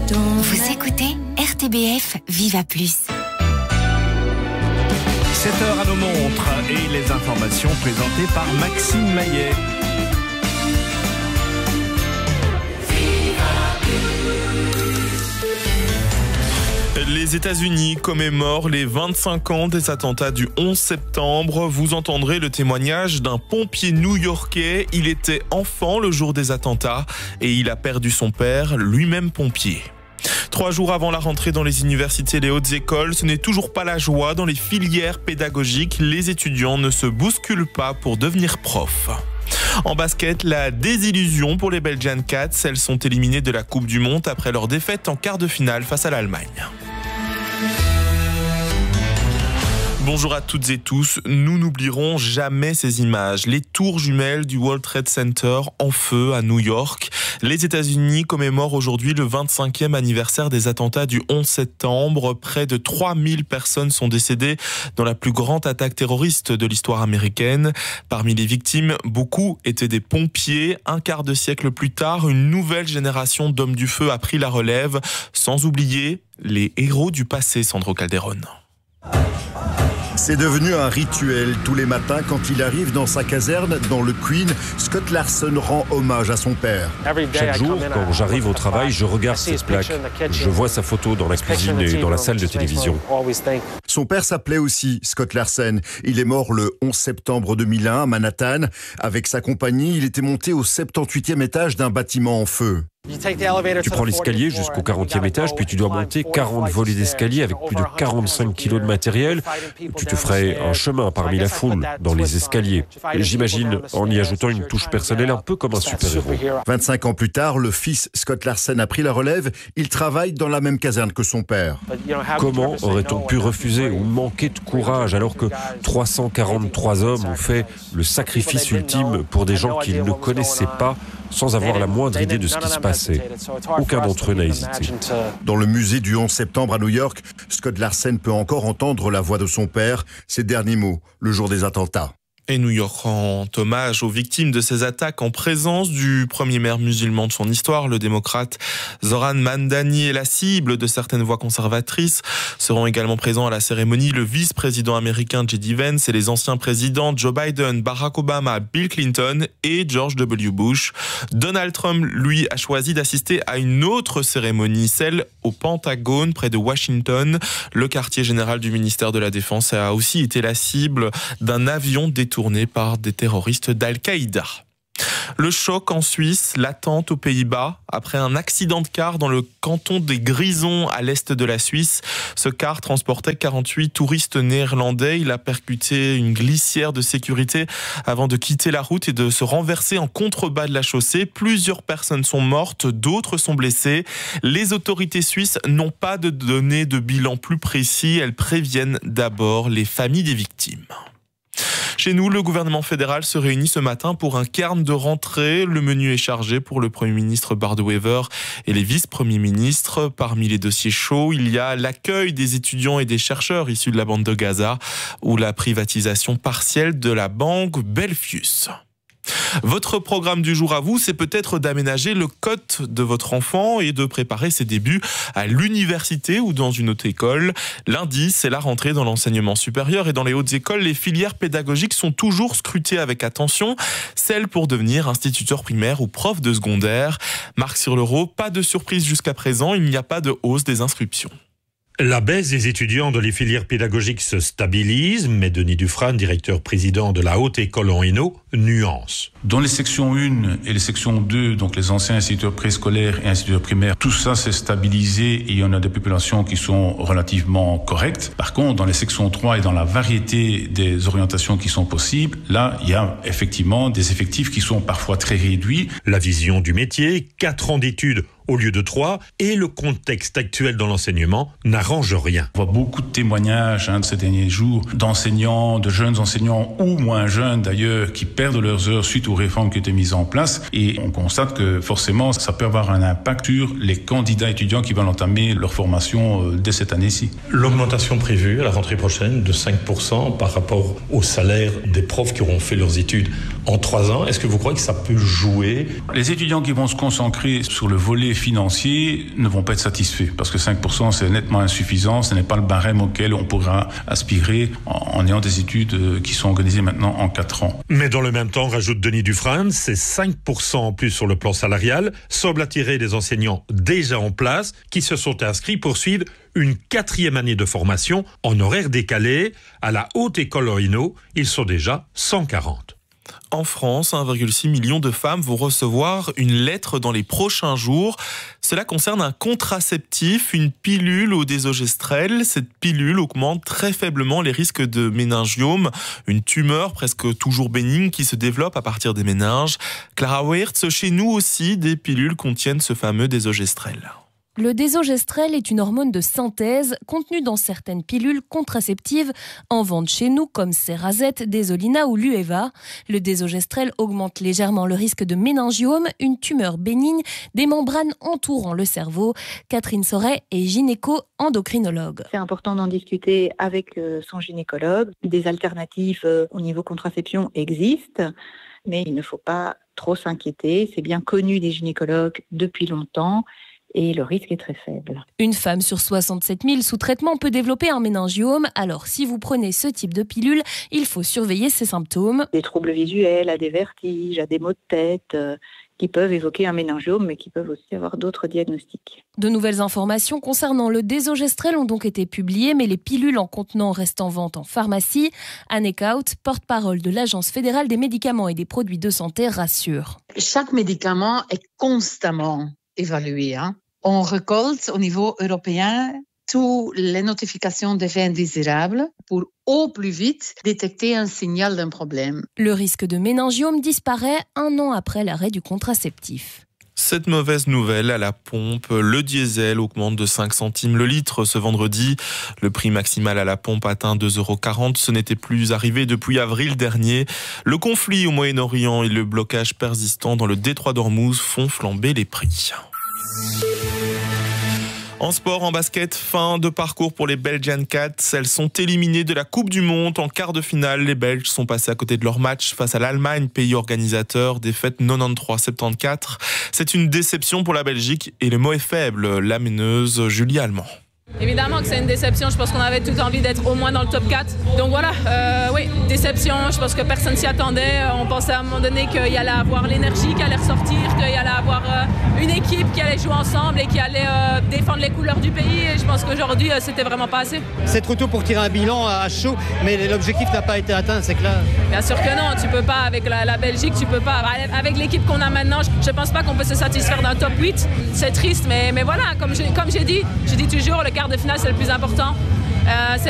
Vous écoutez RTBF Viva Plus. 7h à nos montres et les informations présentées par Maxime Maillet. Les États-Unis commémorent les 25 ans des attentats du 11 septembre. Vous entendrez le témoignage d'un pompier new-yorkais. Il était enfant le jour des attentats et il a perdu son père, lui-même pompier. 3 jours avant la rentrée dans les universités et les hautes écoles, ce n'est toujours pas la joie dans les filières pédagogiques. Les étudiants ne se bousculent pas pour devenir profs. En basket, la désillusion pour les Belgian Cats. Elles sont éliminées de la Coupe du Monde après leur défaite en quart de finale face à l'Allemagne. Bonjour à toutes et tous, nous n'oublierons jamais ces images. Les tours jumelles du World Trade Center en feu à New York. Les États-Unis commémorent aujourd'hui le 25e anniversaire des attentats du 11 septembre. Près de 3000 personnes sont décédées dans la plus grande attaque terroriste de l'histoire américaine. Parmi les victimes, beaucoup étaient des pompiers. Un quart de siècle plus tard, une nouvelle génération d'hommes du feu a pris la relève. Sans oublier les héros du passé, Sandro Calderone. C'est devenu un rituel. Tous les matins, quand il arrive dans sa caserne, dans le Queen, Scott Larson rend hommage à son père. Chaque jour, quand j'arrive au travail, je regarde cette plaque. Je vois sa photo dans la cuisine et dans la salle de télévision. Son père s'appelait aussi Scott Larson. Il est mort le 11 septembre 2001 à Manhattan. Avec sa compagnie, il était monté au 78e étage d'un bâtiment en feu. Tu prends l'escalier jusqu'au 40e étage, puis tu dois monter 40 volets d'escalier avec plus de 45 kilos de matériel. Tu te ferais un chemin parmi la foule, dans les escaliers. J'imagine en y ajoutant une touche personnelle, un peu comme un super-héros. 25 ans plus tard, le fils Scott Larson a pris la relève. Il travaille dans la même caserne que son père. Comment aurait-on pu refuser ou manquer de courage alors que 343 hommes ont fait le sacrifice ultime pour des gens qu'ils ne connaissaient pas, sans avoir la moindre idée de ce qui se passait. Aucun d'entre eux n'a hésité. Dans le musée du 11 septembre à New York, Scott Larson peut encore entendre la voix de son père, ses derniers mots, le jour des attentats. Et New York rend hommage aux victimes de ces attaques en présence du premier maire musulman de son histoire, le démocrate Zoran Mandani, et la cible de certaines voix conservatrices. Seront également présents à la cérémonie le vice-président américain J.D. Vance et les anciens présidents Joe Biden, Barack Obama, Bill Clinton et George W. Bush. Donald Trump, lui, a choisi d'assister à une autre cérémonie, celle au Pentagone, près de Washington. Le quartier général du ministère de la Défense a aussi été la cible d'un avion détourné par des terroristes d'Al-Qaïda. Le choc en Suisse, l'attente aux Pays-Bas. Après un accident de car dans le canton des Grisons à l'est de la Suisse, ce car transportait 48 touristes néerlandais. Il a percuté une glissière de sécurité avant de quitter la route et de se renverser en contrebas de la chaussée. Plusieurs personnes sont mortes, d'autres sont blessées. Les autorités suisses n'ont pas de données de bilan plus précis. Elles préviennent d'abord les familles des victimes. Chez nous, le gouvernement fédéral se réunit ce matin pour un cairn de rentrée. Le menu est chargé pour le Premier ministre Bart De Wever et les vice-premiers ministres. Parmi les dossiers chauds, il y a l'accueil des étudiants et des chercheurs issus de la bande de Gaza ou la privatisation partielle de la banque Belfius. Votre programme du jour à vous, c'est peut-être d'aménager le cote de votre enfant et de préparer ses débuts à l'université ou dans une autre école. Lundi, c'est la rentrée dans l'enseignement supérieur et dans les hautes écoles, les filières pédagogiques sont toujours scrutées avec attention. Celles pour devenir instituteur primaire ou prof de secondaire. Marc Surlereau, pas de surprise jusqu'à présent, il n'y a pas de hausse des inscriptions. La baisse des étudiants dans les filières pédagogiques se stabilise, mais Denis Dufresne, directeur-président de la Haute École en Hainaut, nuance. Dans les sections 1 et les sections 2, donc les anciens instituteurs préscolaires et instituteurs primaires, tout ça s'est stabilisé et il y en a des populations qui sont relativement correctes. Par contre, dans les sections 3 et dans la variété des orientations qui sont possibles, là, il y a effectivement des effectifs qui sont parfois très réduits. La vision du métier, 4 ans d'études au lieu de 3, et le contexte actuel dans l'enseignement n'arrange rien. On voit beaucoup de témoignages ces derniers jours d'enseignants, de jeunes enseignants ou moins jeunes d'ailleurs, qui perdent leurs heures suite aux réformes qui ont été mises en place. Et on constate que forcément, ça peut avoir un impact sur les candidats étudiants qui vont entamer leur formation dès cette année-ci. L'augmentation prévue à la rentrée prochaine de 5% par rapport au salaire des profs qui auront fait leurs études en 3 ans, est-ce que vous croyez que ça peut jouer? Les étudiants qui vont se concentrer sur le volet financier ne vont pas être satisfaits parce que 5% c'est nettement insuffisant, ce n'est pas le barème auquel on pourra aspirer en ayant des études qui sont organisées maintenant en 4 ans. Mais dans le même temps, rajoute Denis Dufresne, c'est 5% en plus sur le plan salarial semble attirer des enseignants déjà en place qui se sont inscrits pour suivre une 4e année de formation en horaire décalé. À la Haute École Hainaut, ils sont déjà 140. En France, 1,6 million de femmes vont recevoir une lettre dans les prochains jours. Cela concerne un contraceptif, une pilule au désogestrel. Cette pilule augmente très faiblement les risques de méningiome, une tumeur presque toujours bénigne qui se développe à partir des méninges. Clara Wirtz, chez nous aussi, des pilules contiennent ce fameux désogestrel. Le désogestrel est une hormone de synthèse contenue dans certaines pilules contraceptives en vente chez nous comme Cerazette, Désolina ou Lueva. Le désogestrel augmente légèrement le risque de méningiome, une tumeur bénigne des membranes entourant le cerveau. Catherine Soret est gynéco-endocrinologue. C'est important d'en discuter avec son gynécologue. Des alternatives au niveau contraception existent, mais il ne faut pas trop s'inquiéter. C'est bien connu des gynécologues depuis longtemps. Et le risque est très faible. Une femme sur 67 000 sous traitement peut développer un méningiome. Alors, si vous prenez ce type de pilule, il faut surveiller ses symptômes. Des troubles visuels, à des vertiges, à des maux de tête qui peuvent évoquer un méningiome, mais qui peuvent aussi avoir d'autres diagnostics. De nouvelles informations concernant le désogestrel ont donc été publiées, mais les pilules en contenant restent en vente en pharmacie. Anne Eckhout, porte-parole de l'Agence fédérale des médicaments et des produits de santé, rassure. Chaque médicament est constamment évalué. On récolte au niveau européen toutes les notifications d'effets indésirables pour au plus vite détecter un signal d'un problème. Le risque de méningiome disparaît 1 an après l'arrêt du contraceptif. Cette mauvaise nouvelle à la pompe, le diesel augmente de 5 centimes le litre ce vendredi. Le prix maximal à la pompe atteint 2,40 €. Ce n'était plus arrivé depuis avril dernier. Le conflit au Moyen-Orient et le blocage persistant dans le détroit d'Ormuz font flamber les prix. En sport, en basket, fin de parcours pour les Belgian Cats. Elles sont éliminées de la Coupe du Monde en quart de finale. Les Belges sont passés à côté de leur match face à l'Allemagne, pays organisateur. Défaite 93-74. C'est une déception pour la Belgique et le mot est faible. La meneuse Julie Allemand. Évidemment que c'est une déception, je pense qu'on avait tout envie d'être au moins dans le top 4. Donc voilà, oui, déception, je pense que personne s'y attendait. On pensait à un moment donné qu'il y allait avoir l'énergie qui allait ressortir, qu'il y allait avoir une équipe qui allait jouer ensemble et qui allait défendre les couleurs du pays. Et je pense qu'aujourd'hui, c'était vraiment pas assez. C'est trop tôt pour tirer un bilan à chaud, mais l'objectif n'a pas été atteint, c'est clair. Bien sûr que non, tu peux pas avec la Belgique, tu peux pas. Avec l'équipe qu'on a maintenant, je pense pas qu'on peut se satisfaire d'un top 8. C'est triste, mais voilà, comme j'ai dit toujours, le quart de finale, c'est le plus important.